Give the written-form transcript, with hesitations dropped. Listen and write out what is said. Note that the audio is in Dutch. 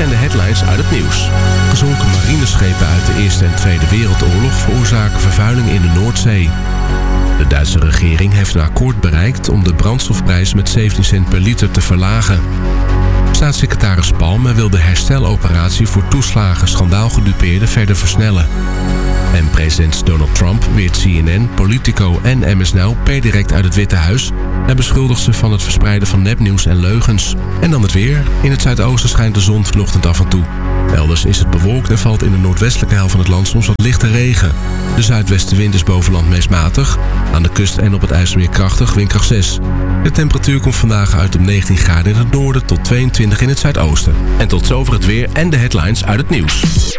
zijn de headlines uit het nieuws. Gezonken marineschepen uit de Eerste en Tweede Wereldoorlog veroorzaken vervuiling in de Noordzee. De Duitse regering heeft een akkoord bereikt om de brandstofprijs met 17 cent per liter te verlagen. Staatssecretaris Palme wil de hersteloperatie voor toeslagen schandaalgedupeerden verder versnellen. En president Donald Trump weert CNN, Politico en MS Now per direct uit het Witte Huis. Hij beschuldigt ze van het verspreiden van nepnieuws en leugens. En dan het weer. In het zuidoosten schijnt de zon vanochtend af en toe. Elders is het bewolkt en valt in de noordwestelijke helft van het land soms wat lichte regen. De zuidwestenwind is boven land meest matig. Aan de kust en op het IJsselmeer krachtig, windkracht 6. De temperatuur komt vandaag uit op 19 graden in het noorden tot 22 in het zuidoosten. En tot zover het weer en de headlines uit het nieuws.